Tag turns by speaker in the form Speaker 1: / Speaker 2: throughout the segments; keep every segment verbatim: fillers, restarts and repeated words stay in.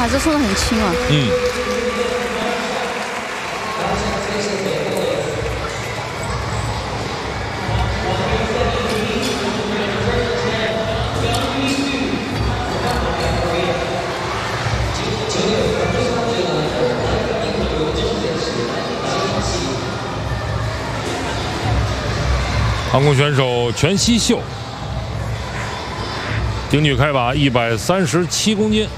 Speaker 1: 这送的很轻啊。
Speaker 2: 嗯。航空选手全熙秀，顶举开把一百三十七公斤。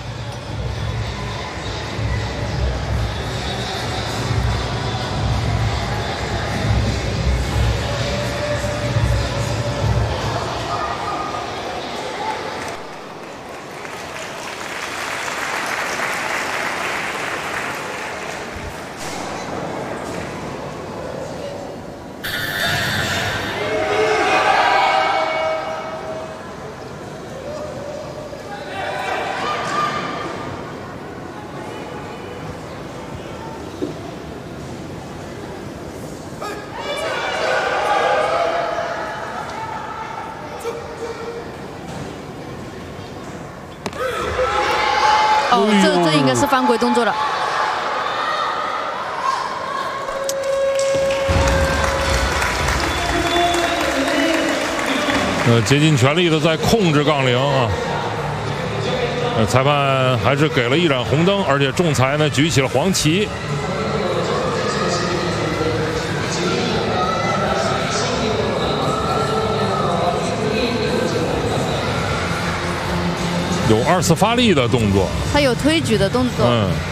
Speaker 1: 哦，这这应该是犯规动作了。
Speaker 2: 呃，竭尽全力的在控制杠铃啊。呃，裁判还是给了一盏红灯，而且仲裁呢举起了黄旗。有二次发力的动作，
Speaker 1: 他有推举的动作。
Speaker 2: 嗯。